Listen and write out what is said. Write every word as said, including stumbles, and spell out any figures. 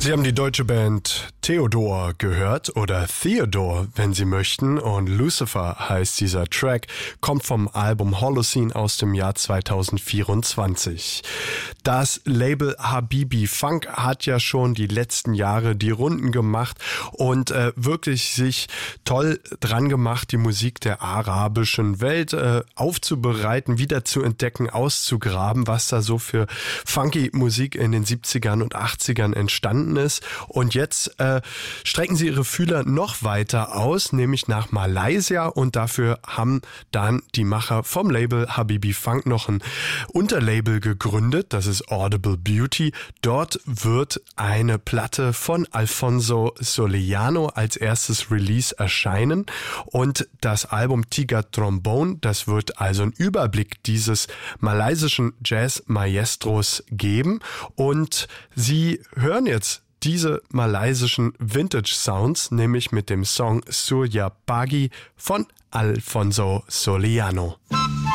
Sie haben die deutsche Band Theodor gehört oder Theodore, wenn Sie möchten, und Lucifer heißt dieser Track, kommt vom Album Holocene aus dem Jahr zweitausendvierundzwanzig. Das Label Habibi Funk hat ja schon die letzten Jahre die Runden gemacht und äh, wirklich sich toll dran gemacht, die Musik der arabischen Welt äh, aufzubereiten, wieder zu entdecken, auszugraben, was da so für funky Musik in den siebzigern und achtzigern entstanden ist. Und jetzt äh, strecken sie ihre Fühler noch weiter aus, nämlich nach Malaysia, und dafür haben dann die Macher vom Label Habibi Funk noch ein Unterlabel gegründet, das ist Audible Beauty. Dort wird eine Platte von Alfonso Soleano als erstes Release erscheinen und das Album Tiga Trombone, das wird also einen Überblick dieses malaysischen Jazz-Maestros geben, und Sie hören jetzt diese malaysischen Vintage-Sounds, nämlich mit dem Song Surya Pagi von Alfonso Soleano.